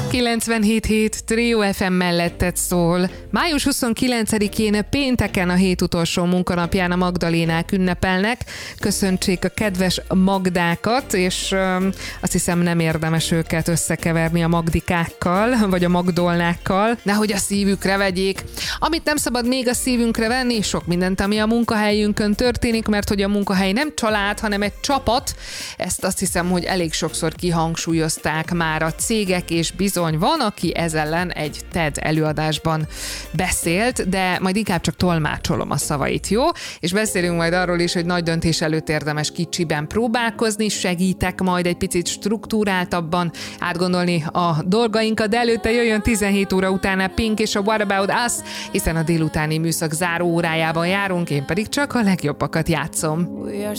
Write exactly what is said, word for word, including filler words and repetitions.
kilencvenhét hét Trio ef em melletted szól. május huszonkilencedikén pénteken a hét utolsó munkanapján a Magdalénák ünnepelnek. Köszöntsék a kedves Magdákat, és öm, azt hiszem nem érdemes őket összekeverni a Magdikákkal, vagy a Magdolnákkal, nehogy a szívükre vegyék. Amit nem szabad még a szívünkre venni, sok mindent, ami a munkahelyünkön történik, mert hogy a munkahely nem család, hanem egy csapat. Ezt azt hiszem, hogy elég sokszor kihangsúlyozták már a cégek, és bizony van, aki ez ellen egy TED előadásban beszélt, de majd inkább csak tolmácsolom a szavait, jó? És beszélünk majd arról is, hogy nagy döntés előtt érdemes kicsiben próbálkozni, segítek majd egy picit struktúráltabban átgondolni a dolgainkat, de előtte jöjjön tizenhét óra után a Pink és a What About Us, hiszen a délutáni műszak záró órájában járunk, én pedig csak a legjobbakat játszom.